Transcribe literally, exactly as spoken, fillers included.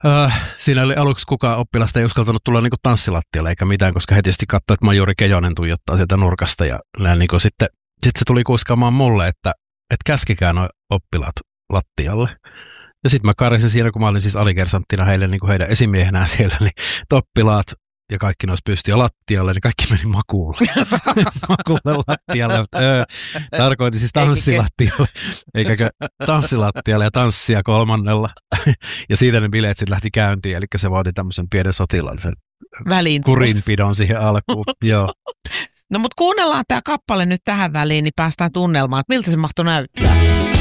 Öö, siinä oli aluksi kukaan oppilasta ei uskaltanut tulla niinku tanssilattialle eikä mitään, koska he tietysti katsoi, että Majuri Kejonen tuijottaa sieltä nurkasta. Ja niinku sitten sit se tuli kuiskaamaan mulle, että et käskikää nuo oppilaat lattialle. Ja sitten mä karisin siinä, kun mä olin siis alikersanttina heille niin kuin heidän esimiehenään siellä, niin oppilaat ja kaikki nousi pystyä lattialle, niin kaikki meni makuulle. makuulle lattialle. Öö, tarkoitin siis tanssilattialle, eikä tanssilattialle ja tanssia kolmannella. ja siitä ne bileet sitten lähti käyntiin, eli se vaati tämmöisen pienen sotilaallisen kurinpidon siihen alkuun. Joo. No mutta kuunnellaan tämä kappale nyt tähän väliin, niin päästään tunnelmaan, että miltä se mahtoi näyttää.